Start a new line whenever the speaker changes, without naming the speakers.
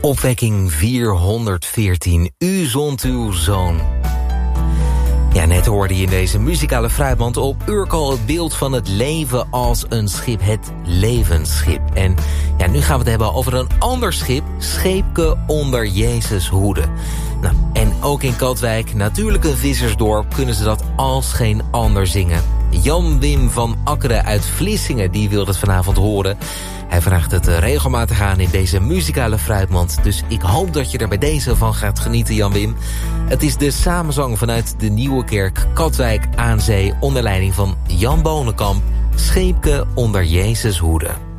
Opwekking 414, u zond uw zoon. Ja, net hoorde je in deze muzikale fruitmand op Urkel het beeld van het leven als een schip, het levensschip. En ja, nu gaan we het hebben over een ander schip, Scheepke onder Jezus' hoede. Nou, en ook in Katwijk, natuurlijk een vissersdorp, kunnen ze dat als geen ander zingen. Jan-Wim van Akkeren uit Vlissingen, die wil het vanavond horen. Hij vraagt het regelmatig aan in deze muzikale fruitmand. Dus ik hoop dat je er bij deze van gaat genieten, Jan-Wim. Het is de samenzang vanuit de Nieuwe Kerk Katwijk aan Zee onder leiding van Jan Bonenkamp. Scheepke onder Jezus' hoede.